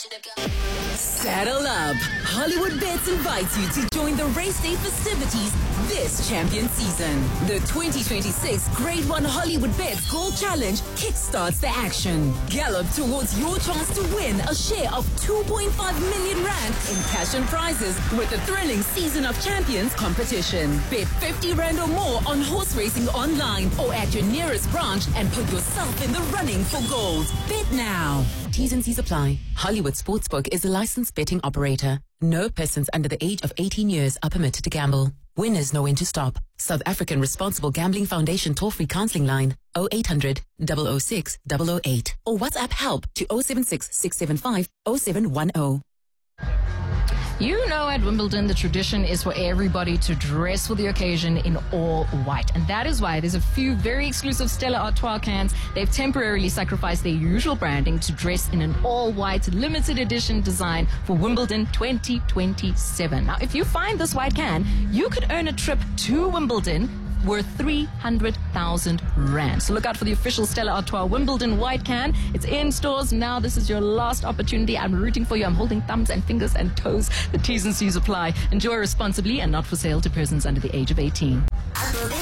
Saddle up. Hollywood Bets invites you to join the race day festivities this champion season. The 2026 Grade 1 Hollywood Bets Gold Challenge kickstarts the action. Gallop towards your chance to win a share of 2.5 million rand in cash and prizes with the thrilling Season of Champions competition. Bet 50 rand or more on horse racing online or at your nearest branch and put yourself in the running for gold. Bet now. T's and C's apply. Hollywood Sportsbook is a licensed betting operator. No persons under the age of 18 years are permitted to gamble. Winners know when to stop. South African Responsible Gambling Foundation toll-free counseling line 0800 006 008 or WhatsApp help to 076 675 0710. You know, at Wimbledon, the tradition is for everybody to dress for the occasion in all white. And that is why there's a few very exclusive Stella Artois cans. They've temporarily sacrificed their usual branding to dress in an all-white limited edition design for Wimbledon 2027. Now, if you find this white can, you could earn a trip to Wimbledon worth 300,000 rand. So look out for the official Stella Artois Wimbledon white can. It's in stores now. This is your last opportunity. I'm rooting for you. I'm holding thumbs and fingers and toes. The T's and C's apply. Enjoy responsibly and not for sale to persons under the age of 18.